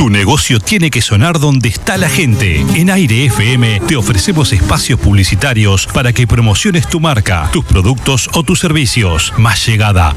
Tu negocio tiene que sonar donde está la gente. En Aire FM te ofrecemos espacios publicitarios para que promociones tu marca, tus productos o tus servicios. Más llegada,